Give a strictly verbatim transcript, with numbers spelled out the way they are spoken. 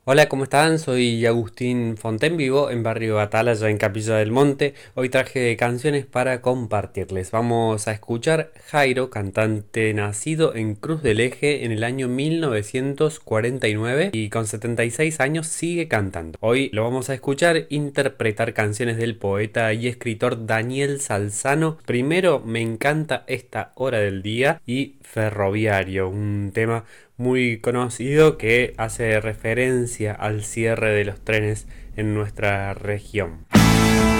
Hola, ¿cómo están? Soy Agustín Fonten, vivo en barrio Atalaya, en Capilla del Monte. Hoy traje canciones para compartirles. Vamos a escuchar Jairo, cantante nacido en Cruz del Eje en el año mil novecientos cuarenta y nueve y con setenta y seis años sigue cantando. Hoy lo vamos a escuchar interpretar canciones del poeta y escritor Daniel Salzano. Primero, Me encanta esta hora del día y Ferroviario, un tema muy conocido que hace referencia al cierre de los trenes en nuestra región.